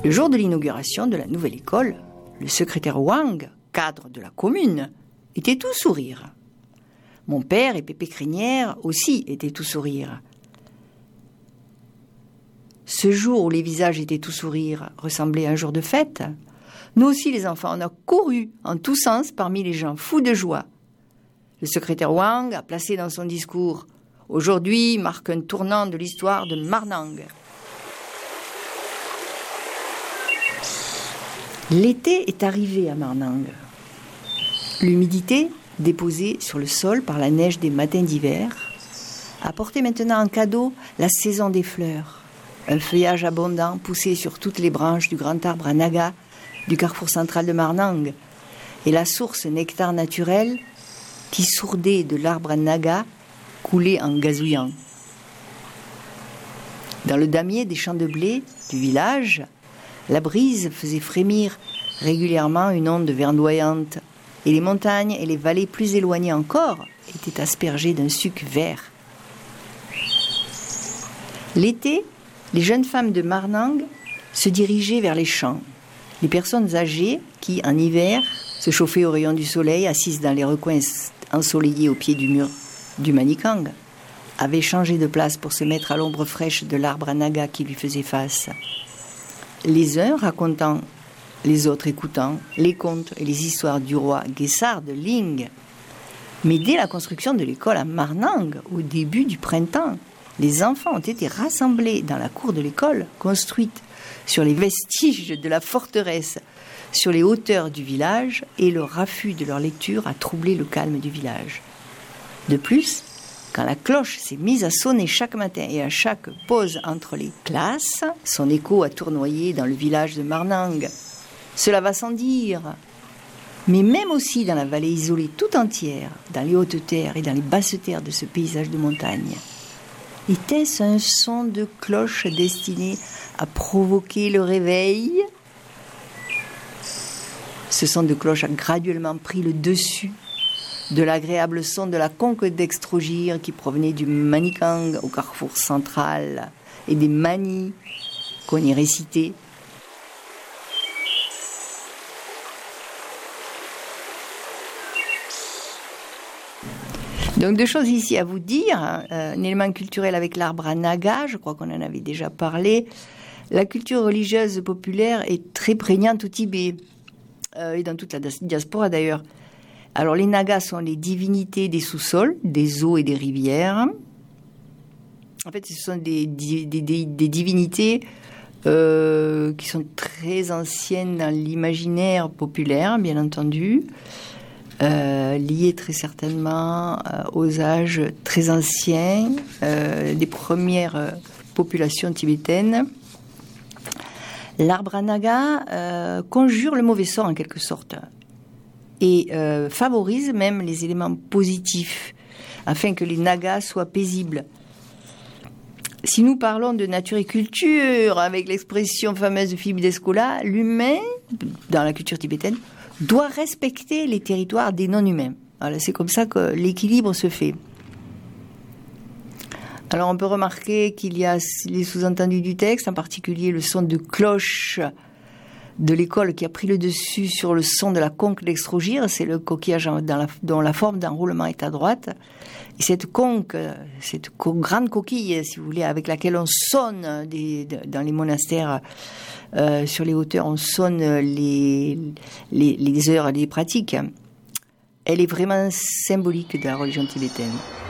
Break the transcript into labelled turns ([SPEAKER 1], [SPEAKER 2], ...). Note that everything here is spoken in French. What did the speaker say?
[SPEAKER 1] Le jour de l'inauguration de la nouvelle école, le secrétaire Wang, cadre de la commune, était tout sourire. Mon père et Pépé Crinière aussi étaient tout sourire. Ce jour où les visages étaient tout sourire ressemblait à un jour de fête. Nous aussi, les enfants, on a couru en tous sens parmi les gens fous de joie. Le secrétaire Wang a placé dans son discours « Aujourd'hui marque un tournant de l'histoire de Marnang ». L'été est arrivé à Marnang. L'humidité, déposée sur le sol par la neige des matins d'hiver, apportait maintenant en cadeau la saison des fleurs. Un feuillage abondant poussé sur toutes les branches du grand arbre à Naga du carrefour central de Marnang et la source nectar naturel qui sourdait de l'arbre à Naga coulait en gazouillant. Dans le damier des champs de blé du village, la brise faisait frémir régulièrement une onde verdoyante et les montagnes et les vallées plus éloignées encore étaient aspergées d'un suc vert. L'été, les jeunes femmes de Marnang se dirigeaient vers les champs. Les personnes âgées qui, en hiver, se chauffaient aux rayons du soleil, assises dans les recoins ensoleillés au pied du mur du Manikang, avaient changé de place pour se mettre à l'ombre fraîche de l'arbre à Naga qui lui faisait face. Les uns racontant, les autres écoutant, les contes et les histoires du roi Guessard de Ling. Mais dès la construction de l'école à Marnang, au début du printemps, les enfants ont été rassemblés dans la cour de l'école, construite sur les vestiges de la forteresse, sur les hauteurs du village, et le raffut de leur lecture a troublé le calme du village. De plus, quand la cloche s'est mise à sonner chaque matin et à chaque pause entre les classes, son écho a tournoyé dans le village de Marnang. Cela va sans dire. Mais même aussi dans la vallée isolée tout entière, dans les hautes terres et dans les basses terres de ce paysage de montagne, était-ce un son de cloche destiné à provoquer le réveil ? Ce son de cloche a graduellement pris le dessus de l'agréable son de la conque d'Extrogir qui provenait du Manikang au carrefour central et des manies qu'on y récitait. Donc deux choses ici à vous dire. Un élément culturel avec l'arbre à Naga, je crois qu'on en avait déjà parlé. La culture religieuse populaire est très prégnante au Tibet et dans toute la diaspora d'ailleurs. Alors les Nagas sont les divinités des sous-sols, des eaux et des rivières. En fait, ce sont des divinités qui sont très anciennes dans l'imaginaire populaire, bien entendu, liées très certainement aux âges très anciens des premières populations tibétaines. L'arbre à Naga conjure le mauvais sort en quelque sorte et favorise même les éléments positifs afin que les Nagas soient paisibles. Si nous parlons de nature et culture avec l'expression fameuse de Philippe d'Escola, l'humain, dans la culture tibétaine, doit respecter les territoires des non-humains. Voilà, c'est comme ça que l'équilibre se fait. Alors on peut remarquer qu'il y a les sous-entendus du texte, en particulier le son de cloche de l'école qui a pris le dessus sur le son de la conque d'Extrogir, c'est le coquillage dont la forme d'enroulement est à droite. Et cette conque, cette grande coquille, si vous voulez, avec laquelle on sonne dans les monastères, sur les hauteurs, on sonne les heures des pratiques, elle est vraiment symbolique de la religion tibétaine.